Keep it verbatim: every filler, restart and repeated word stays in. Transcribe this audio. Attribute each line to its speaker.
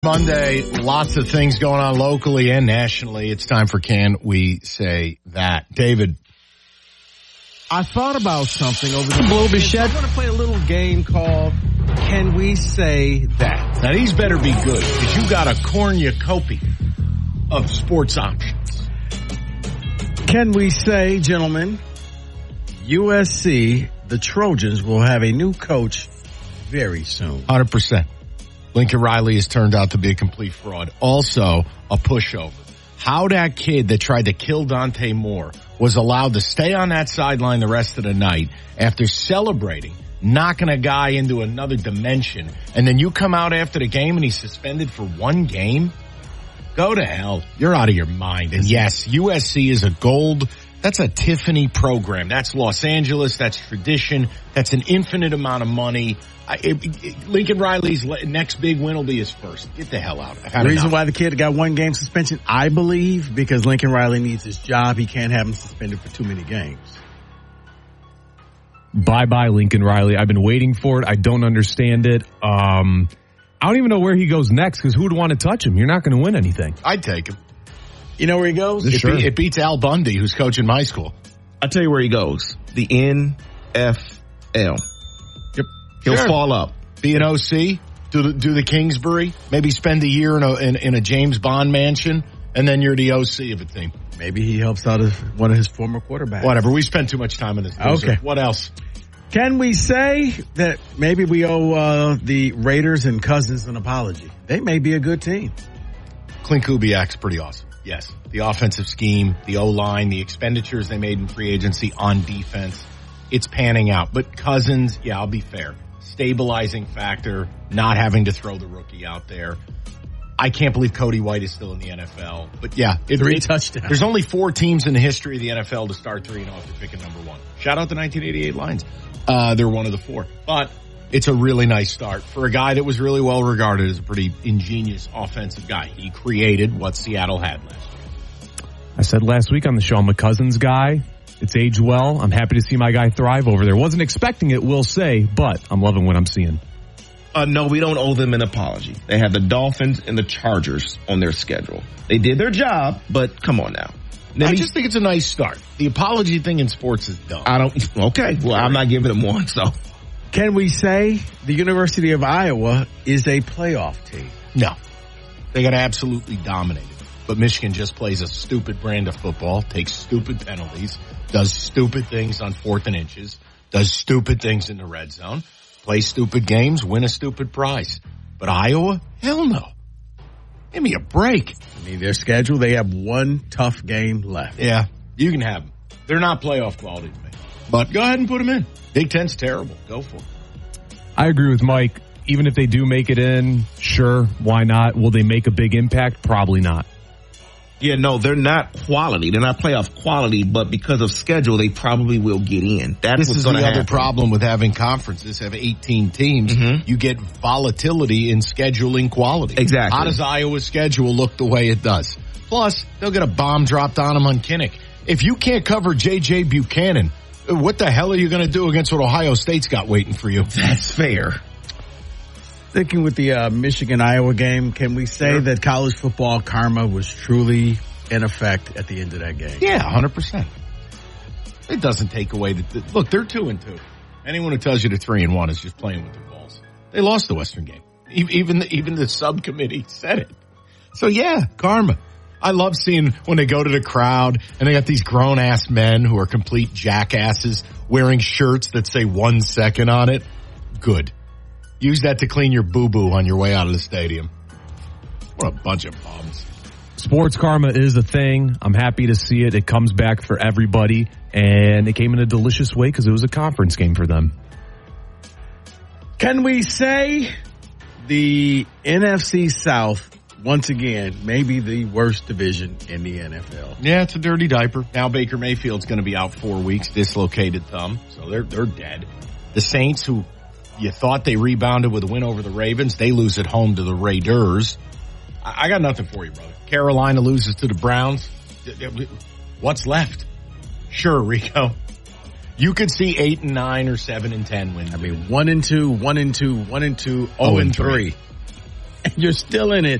Speaker 1: Monday, lots of things going on locally and nationally. It's time for Can We Say That? David.
Speaker 2: I thought about something over the Blue Bichette. I'm going to play a little game called Can We Say That?
Speaker 1: Now, these better be good because you got a cornucopia of sports options.
Speaker 2: Can we say, gentlemen, U S C, the Trojans, will have a new coach very soon?
Speaker 1: one hundred percent. Lincoln Riley has turned out to be a complete fraud. Also, a pushover. How that kid that tried to kill Dante Moore was allowed to stay on that sideline the rest of the night after celebrating, knocking a guy into another dimension, and then you come out after the game and he's suspended for one game? Go to hell. You're out of your mind. And yes, U S C is a gold, that's a Tiffany program. That's Los Angeles. That's tradition. That's an infinite amount of money. I, it, it, Lincoln Riley's next big win will be his first. Get the hell out.
Speaker 2: The reason why the kid got one game suspension, I believe, because Lincoln Riley needs his job. He can't have him suspended for too many games.
Speaker 3: Bye-bye, Lincoln Riley. I've been waiting for it. I don't understand it. Um, I don't even know where he goes next because who would want to touch him? You're not going to win anything.
Speaker 1: I'd take him.
Speaker 2: You know where he goes?
Speaker 1: It,
Speaker 3: sure.
Speaker 1: be, it beats Al Bundy, who's coaching my school.
Speaker 4: I'll tell you where he goes. The N F L.
Speaker 1: Yep.
Speaker 4: He'll
Speaker 1: sure.
Speaker 4: fall up.
Speaker 1: Be an O C, do the, do the Kingsbury, maybe spend a year in a, in, in a James Bond mansion, and then you're the O C of a team.
Speaker 2: Maybe he helps out as one of his former quarterbacks.
Speaker 1: Whatever. We spent too much time on this.
Speaker 2: Okay.
Speaker 1: What else?
Speaker 2: Can we say that maybe we owe uh, the Raiders and Cousins an apology? They may be a good team.
Speaker 1: Clint Kubiak's pretty awesome. Yes. The offensive scheme, the O-line, the expenditures they made in free agency on defense, it's panning out. But Cousins, yeah, I'll be fair. Stabilizing factor, not having to throw the rookie out there. I can't believe Cody White is still in the N F L. But yeah, it,
Speaker 2: three
Speaker 1: it,
Speaker 2: touchdowns.
Speaker 1: There's only four teams in the history of the N F L to start three and oh after picking number one. Shout out the nineteen eighty-eight Lions. Uh, they're one of the four. But it's a really nice start for a guy that was really well regarded as a pretty ingenious offensive guy. He created what Seattle had last year.
Speaker 3: I said last week on the show, I'm a Cousins guy. It's aged well. I'm happy to see my guy thrive over there. Wasn't expecting it, we'll say, but I'm loving what I'm seeing.
Speaker 4: Uh, no, we don't owe them an apology. They have the Dolphins and the Chargers on their schedule. They did their job, but come on now.
Speaker 1: Let I me, just think it's a nice start. The apology thing in sports is dumb.
Speaker 4: I don't, okay, well, I'm not giving them one, so.
Speaker 2: Can we say the University of Iowa is a playoff team?
Speaker 1: No. They got absolutely dominated. But Michigan just plays a stupid brand of football, takes stupid penalties, does stupid things on fourth and inches, does stupid things in the red zone, play stupid games, win a stupid prize. But Iowa? Hell no. Give me a break.
Speaker 2: I mean, their schedule, they have one tough game left.
Speaker 1: Yeah, you can have them. They're not playoff quality to me. But go ahead and put them in. Big Ten's terrible. Go for it.
Speaker 3: I agree with Mike. Even if they do make it in, sure, why not? Will they make a big impact? Probably not.
Speaker 4: Yeah, no, they're not quality. They're not playoff quality, but because of schedule, they probably will get in. That's
Speaker 1: this
Speaker 4: what's
Speaker 1: is
Speaker 4: going to
Speaker 1: the
Speaker 4: happen.
Speaker 1: other problem with having conferences, have eighteen teams. Mm-hmm. You get volatility in scheduling quality.
Speaker 4: Exactly.
Speaker 1: How does Iowa's schedule look the way it does? Plus, they'll get a bomb dropped on them on Kinnick. If you can't cover J J Buchanan, what the hell are you going to do against what Ohio State's got waiting for you?
Speaker 4: That's fair.
Speaker 2: Sticking with the uh, Michigan-Iowa game, can we say sure. that college football karma was truly in effect at the end of that game?
Speaker 1: Yeah, one hundred percent. It doesn't take away the – look, they're two and two. Anyone who tells you they're three and one is just playing with their balls. They lost the Western game. Even the, even the subcommittee said it. So, yeah, karma. I love seeing when they go to the crowd and they got these grown-ass men who are complete jackasses wearing shirts that say one second on it. Good. Use that to clean your boo-boo on your way out of the stadium. What a bunch of bums.
Speaker 3: Sports karma is a thing. I'm happy to see it. It comes back for everybody, and it came in a delicious way because it was a conference game for them.
Speaker 2: Can we say the N F C South, once again, may be the worst division in the N F L?
Speaker 1: Yeah, it's a dirty diaper. Now Baker Mayfield's going to be out four weeks, dislocated thumb, so they're they're dead. The Saints, who you thought they rebounded with a win over the Ravens, they lose at home to the Raiders. I, I got nothing for you, brother. Carolina loses to the Browns. What's left? Sure, Rico. You could see eight and nine or seven and ten wins.
Speaker 2: I mean, one and two, one and two, one and two, oh and three. and you're still in it,